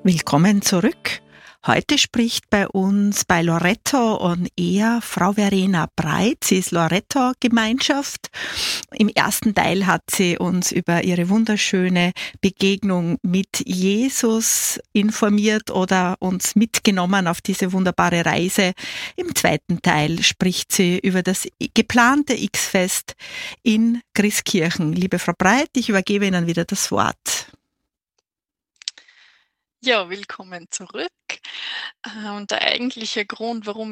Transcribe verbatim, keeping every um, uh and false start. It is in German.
Willkommen zurück. Heute spricht bei uns bei Loretto on Air Frau Verena Breit. Sie ist Loretto-Gemeinschaft. Im ersten Teil hat sie uns über ihre wunderschöne Begegnung mit Jesus informiert oder uns mitgenommen auf diese wunderbare Reise. Im zweiten Teil spricht sie über das geplante X-Fest in Christkirchen. Liebe Frau Breit, ich übergebe Ihnen wieder das Wort. Ja, willkommen zurück. Äh, und der eigentliche Grund, warum